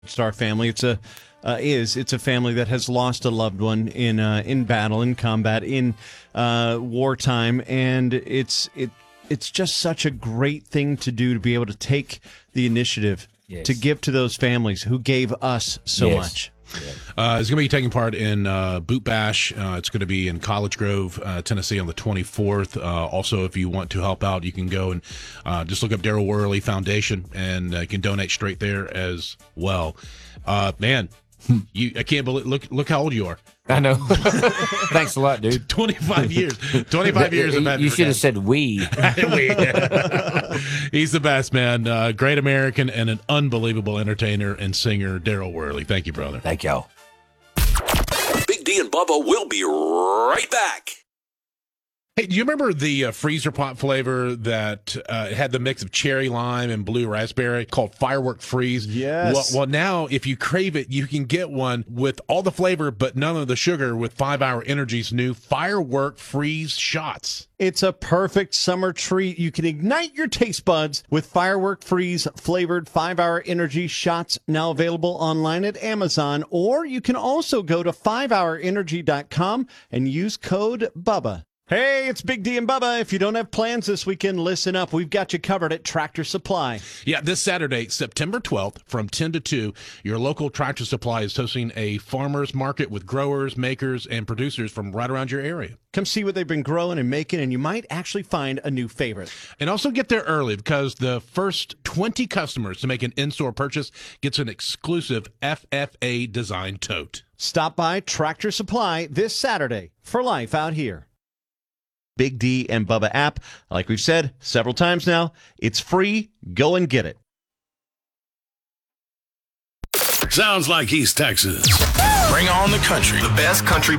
Star family. It's a family that has lost a loved one in battle, in combat, in wartime, and it's just such a great thing to do, to be able to take the initiative to give to those families who gave us so much. Yeah. It's going to be taking part in Boot Bash. It's going to be in College Grove, Tennessee on the 24th. Also, if you want to help out, you can go and just look up Daryl Worley Foundation, and you can donate straight there as well. Man, I can't believe, look how old you are. I know. Thanks a lot, dude. 25 years. 25 years of You should have said we. He's the best, man. Great American and an unbelievable entertainer and singer, Daryl Worley. Thank you, brother. Thank y'all. Big D and Bubba will be right back. Hey, do you remember the freezer pot flavor that had the mix of cherry lime and blue raspberry called Firework Freeze? Yes. Well, now if you crave it, you can get one with all the flavor but none of the sugar with 5 Hour Energy's new Firework Freeze shots. It's a perfect summer treat. You can ignite your taste buds with Firework Freeze flavored 5 Hour Energy shots, now available online at Amazon, or you can also go to 5hourenergy.com and use code BUBBA. Hey, it's Big D and Bubba. If you don't have plans this weekend, listen up. We've got you covered at Tractor Supply. Yeah, this Saturday, September 12th, from 10 to 2, your local Tractor Supply is hosting a farmers market with growers, makers, and producers from right around your area. Come see what they've been growing and making, and you might actually find a new favorite. And also get there early, because the first 20 customers to make an in-store purchase gets an exclusive FFA design tote. Stop by Tractor Supply this Saturday for life out here. Big D and Bubba app. Like we've said several times now, it's free. Go and get it. Sounds like East Texas. Bring on the country. The best country